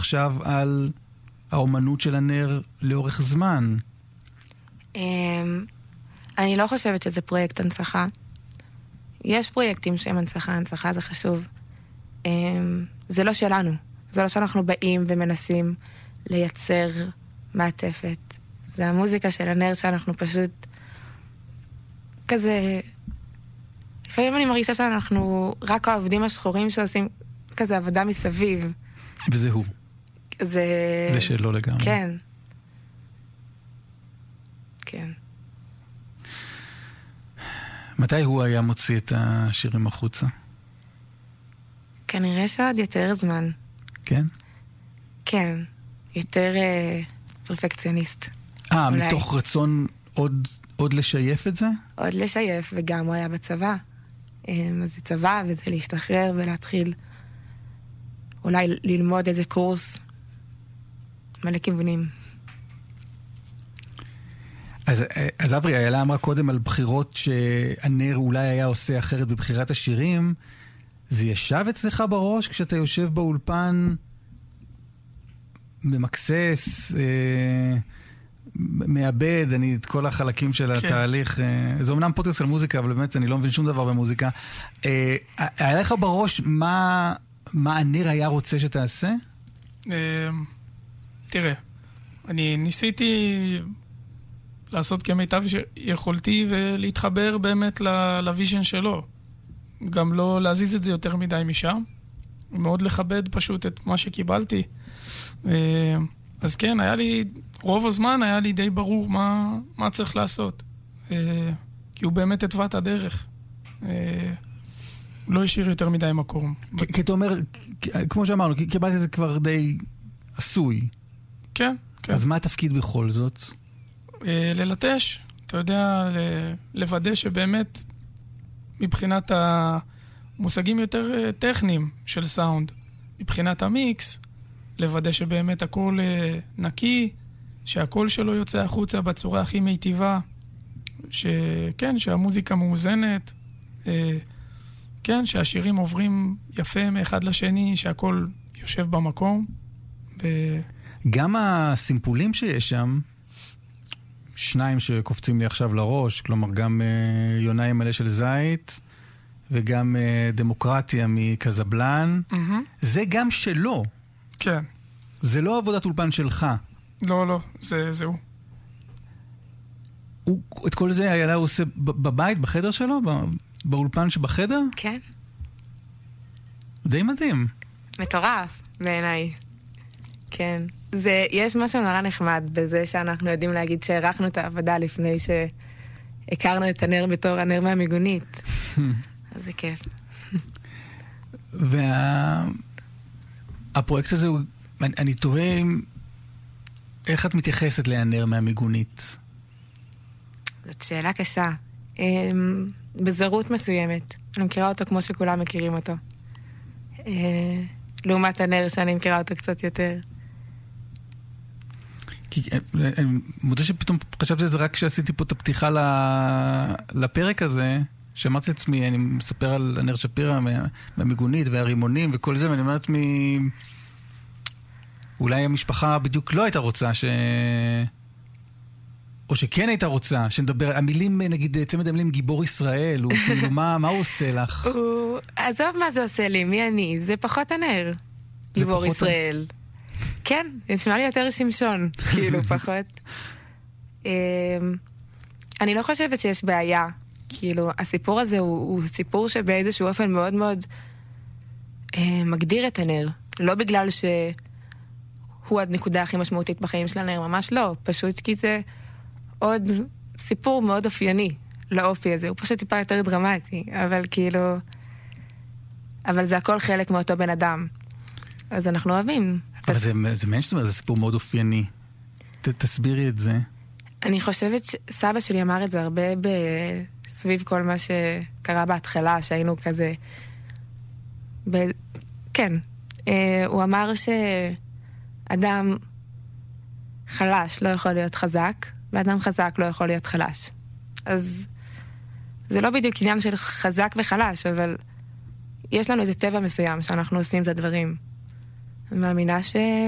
עכשיו על האומנות של הנר לאורך זמן? אני לא חושבת שזה פרויקט הנצחה. יש פרויקטים שהם הנצחה, הנצחה זה חשוב. זה לא שלנו. זה לא שאנחנו באים ומנסים לייצר מעטפת. זה המוזיקה של הנר שאנחנו פשוט כזה... לפעמים אני מרגישה שאנחנו רק העובדים השחורים שעושים כזה עבודה מסביב. וזה הוא. זה שלא לגמרי. כן. כן. מתי הוא היה מוציא את השירים החוצה? כנראה שעוד יותר זמן. כן? כן. יותר פרפקציוניסט. מתוך רצון עוד לשייף את זה? עוד לשייף, וגם הוא היה בצבא. אז זה צבא, וזה להשתחרר ולהתחיל אולי ללמוד איזה קורס מלא כיוונים. אז אברי, איילה אמרה קודם על בחירות שהנר אולי היה עושה אחרת בבחירת השירים. זה ישב אצלך בראש כשאתה יושב באולפן ממקסס, מאבד, את כל החלקים של התהליך. זה אומנם פודקאסט על מוזיקה, אבל באמת אני לא מבין שום דבר במוזיקה. היה לך בראש מה הנר היה רוצה שתעשה? תראה, אני ניסיתי לעשות כמיטב שיכולתי ולהתחבר באמת לוויז'ן שלו. גם לא להזיז את זה יותר מדי משם. מאוד לכבד פשוט את מה שקיבלתי. אז כן, רוב הזמן היה לי די ברור מה צריך לעשות. כי הוא באמת התווה את הדרך. לא השאיר יותר מדי מקום. כי אתה אומר, כמו שאמרנו, קיבלתי את זה כבר די עשוי. כן, כן. אז מה התפקיד בכל זאת? ללטש, אתה יודע, לוודא שבאמת מבחינת המושגים יותר טכניים של סאונד, מבחינת המיקס, לוודא שבאמת הכל נקי, שהקול שלו יוצא החוצה בצורה הכי מיטיבה, שכן, שהמוזיקה מאוזנת, כן, שהשירים עוברים יפה מאחד לשני, שהכל יושב במקום. גם הסימפולים שיש שם, שניים שקופצים לי עכשיו לראש, כלומר גם יוניים מלא של זית, וגם דמוקרטיה מקזבלן, זה גם שלו. כן. זה לא עבודת אולפן שלך. לא, זהו. את כל זה איילה הוא עושה בבית, בחדר שלו? באולפן שבחדר? כן. די מדהים. מטורף, בעיניי. כן. יש משהו נורא נחמד בזה שאנחנו יודעים להגיד שהערכנו את העבודה לפני שהכרנו את הנר בתור הנר מהמיגונית. אז זה כיף. והפרויקט הזה, אני תוהה איך את מתייחסת להנר מהמיגונית? זאת שאלה קשה. בזרות מסוימת. אני מכירה אותו כמו שכולם מכירים אותו. לעומת הנר שאני מכירה אותו קצת יותר. כי אני מודה שפתאום חשבתי את זה רק כשעשיתי פה את הפתיחה לפרק הזה, שאמרתי לעצמי, אני מספר על הנר שפירא מהמיגונית והרימונים וכל זה, ואני אומרת אולי המשפחה בדיוק לא הייתה רוצה או שכן הייתה רוצה, שנדבר, המילים, נגיד, צמד המילים גיבור ישראל, הוא כאילו, מה הוא עושה לך? עזוב מה זה עושה לי, מי אני? זה פחות הנר, גיבור ישראל. כן, זה נשמע לי יותר שמשון, כאילו, פחות. אני לא חושבת שיש בעיה, כאילו, הסיפור הזה הוא סיפור שבאיזשהו אופן מאוד מאוד מגדיר את הנר, לא בגלל שהוא הנקודה הכי משמעותית בחיים של הנר, ממש לא, פשוט כי זה עוד סיפור מאוד אופייני לאופי הזה, הוא פשוט טיפה יותר דרמטי, אבל כאילו, אבל זה הכל חלק מאותו בן אדם, אז אנחנו אוהבים. אבל זה מעניין שאתה אומר, זה סיפור מאוד אופייני. תסבירי את זה. אני חושבת שסבא שלי אמר את זה הרבה סביב כל מה שקרה בהתחלה, שהיינו כזה... כן. הוא אמר שאדם חלש לא יכול להיות חזק, ואדם חזק לא יכול להיות חלש. אז זה לא בדיוק עניין של חזק וחלש, אבל יש לנו איזה טבע מסוים שאנחנו עושים את הדברים. אני מאמינה